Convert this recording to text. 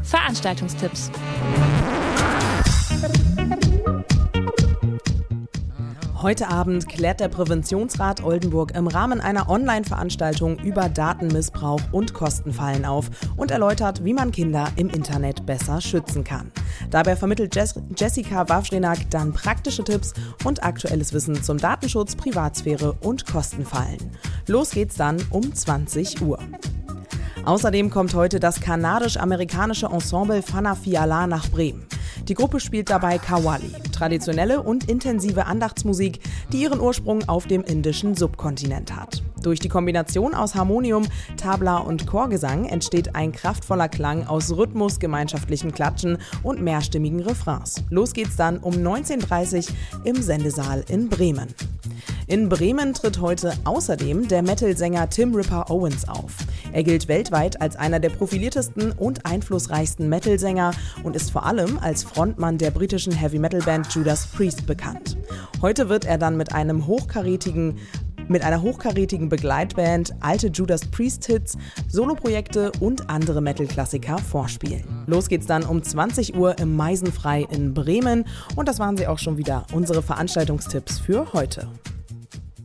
Veranstaltungstipps. Heute Abend klärt der Präventionsrat Oldenburg im Rahmen einer Online-Veranstaltung über Datenmissbrauch und Kostenfallen auf und erläutert, wie man Kinder im Internet besser schützen kann. Dabei vermittelt Jessica Wawrzynak dann praktische Tipps und aktuelles Wissen zum Datenschutz, Privatsphäre und Kostenfallen. Los geht's dann um 20 Uhr. Außerdem kommt heute das kanadisch-amerikanische Ensemble Fana Fiala nach Bremen. Die Gruppe spielt dabei Qawwali, traditionelle und intensive Andachtsmusik, die ihren Ursprung auf dem indischen Subkontinent hat. Durch die Kombination aus Harmonium, Tabla und Chorgesang entsteht ein kraftvoller Klang aus Rhythmus, gemeinschaftlichem Klatschen und mehrstimmigen Refrains. Los geht's dann um 19:30 Uhr im Sendesaal in Bremen. In Bremen tritt heute außerdem der Metal-Sänger Tim Ripper Owens auf. Er gilt weltweit als einer der profiliertesten und einflussreichsten Metal-Sänger und ist vor allem als Frontmann der britischen Heavy-Metal-Band Judas Priest bekannt. Heute wird er dann mit einer hochkarätigen Begleitband alte Judas Priest-Hits, Soloprojekte und andere Metal-Klassiker vorspielen. Los geht's dann um 20 Uhr im Meisenfrei in Bremen und das waren sie auch schon wieder, unsere Veranstaltungstipps für heute.